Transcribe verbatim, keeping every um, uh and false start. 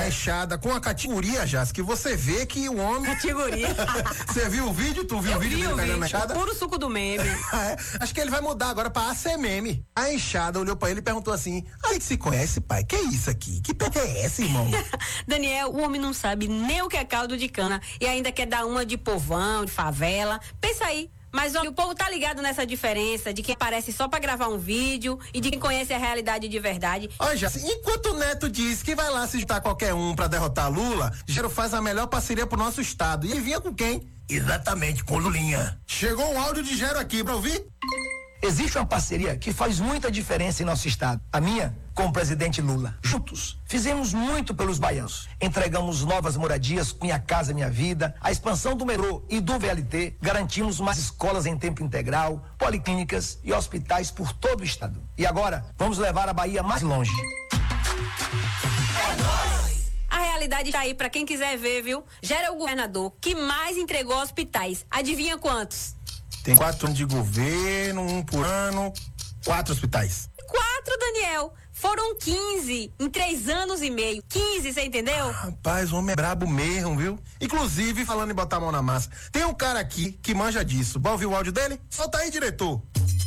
a enxada com a categoria, Jás, que você vê que o homem... Categoria. Você viu o vídeo? Tu viu Eu o vídeo vi dele o pegando a vídeo, enxada? puro suco do meme. É, acho que ele vai mudar agora pra A C Meme. A enxada olhou pra ele e perguntou assim: a gente se conhece, pai? Que é isso aqui? Que pedra é essa, irmão? Daniel, o homem não sabe nem o que é caldo de cana e ainda quer dar uma de povão, de favela. Pensa aí. Mas olha, o povo tá ligado nessa diferença de quem aparece só pra gravar um vídeo e de quem conhece a realidade de verdade. Olha, Jás, enquanto o Neto diz que vai lá se juntar qualquer um pra derrotar Lula, Gero faz a melhor parceria pro nosso estado. E ele vinha com quem? Exatamente, com Lulinha. Chegou um áudio de Gero aqui pra ouvir? Existe uma parceria que faz muita diferença em nosso estado. A minha com o presidente Lula. Juntos, fizemos muito pelos baianos. Entregamos novas moradias, Minha Casa Minha Vida, a expansão do metrô e do V L T, garantimos mais escolas em tempo integral, policlínicas e hospitais por todo o estado. E agora, vamos levar a Bahia mais longe. A realidade tá aí pra quem quiser ver, viu? Gera é o governador que mais entregou hospitais. Adivinha quantos? Tem quatro anos de governo, um por ano, quatro hospitais. Quatro, Daniel. Foram quinze em três anos e meio. quinze, você entendeu? Rapaz, o homem é brabo mesmo, viu? Inclusive, falando em botar a mão na massa, tem um cara aqui que manja disso. Bora ouvir o áudio dele? Solta aí, diretor.